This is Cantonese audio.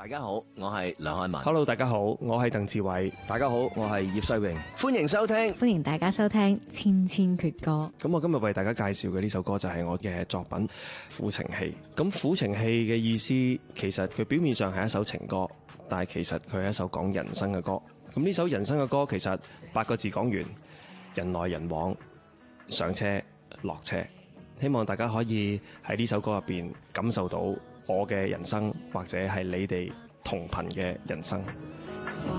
大家好，我係梁漢文。 Hello， 大家好，我係鄧志偉。 大家好，我係葉世榮。歡迎收聽， 歡迎大家收聽《千千闕歌》。 咁我今日為大家介紹嘅呢首歌就係我嘅作品《苦情戲》。咁《苦情戲》嘅意思，其實佢表面上係一首情歌，但係其實佢係一首講人生嘅歌。咁呢首人生嘅歌，其實8個字講完：人來人往，上車落車。希望大家可以喺呢首歌入邊感受到我嘅人生，或者係你哋同頻嘅人生。